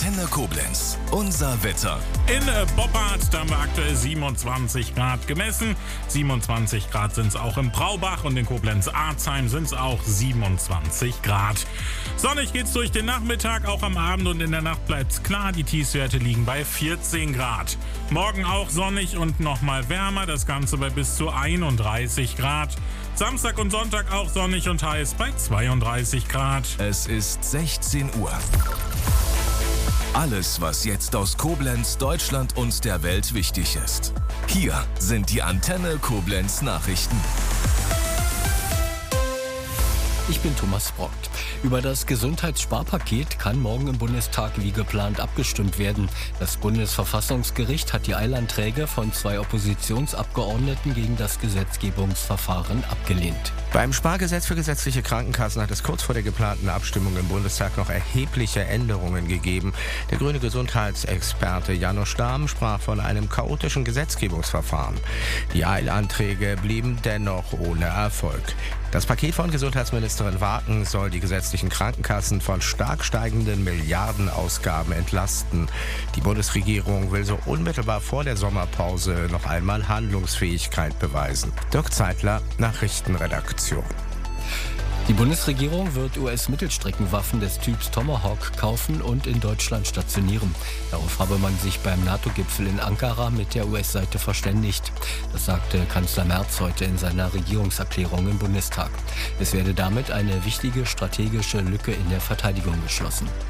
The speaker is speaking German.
Antenne Koblenz. Unser Wetter. In Boppard, da haben wir aktuell 27 Grad gemessen. 27 Grad sind es auch im Braubach und in Koblenz-Arzheim sind es auch 27 Grad. Sonnig geht's durch den Nachmittag, auch am Abend und in der Nacht bleibt's klar. Die Tiefstwerte liegen bei 14 Grad. Morgen auch sonnig und nochmal wärmer, das Ganze bei bis zu 31 Grad. Samstag und Sonntag auch sonnig und heiß bei 32 Grad. Es ist 16 Uhr. Alles, was jetzt aus Koblenz, Deutschland und der Welt wichtig ist. Hier sind die Antenne Koblenz Nachrichten. Ich bin Thomas Brock. Über das Gesundheitssparpaket kann morgen im Bundestag wie geplant abgestimmt werden. Das Bundesverfassungsgericht hat die Eilanträge von 2 Oppositionsabgeordneten gegen das Gesetzgebungsverfahren abgelehnt. Beim Spargesetz für gesetzliche Krankenkassen hat es kurz vor der geplanten Abstimmung im Bundestag noch erhebliche Änderungen gegeben. Der grüne Gesundheitsexperte Janusz Stamm sprach von einem chaotischen Gesetzgebungsverfahren. Die Eilanträge blieben dennoch ohne Erfolg. Das Paket von Gesundheitsministerin Waken soll die gesetzlichen Krankenkassen von stark steigenden Milliardenausgaben entlasten. Die Bundesregierung will so unmittelbar vor der Sommerpause noch einmal Handlungsfähigkeit beweisen. Dirk Zeitler, Nachrichtenredaktion. Die Bundesregierung wird US-Mittelstreckenwaffen des Typs Tomahawk kaufen und in Deutschland stationieren. Darauf habe man sich beim NATO-Gipfel in Ankara mit der US-Seite verständigt. Das sagte Kanzler Merz heute in seiner Regierungserklärung im Bundestag. Es werde damit eine wichtige strategische Lücke in der Verteidigung geschlossen.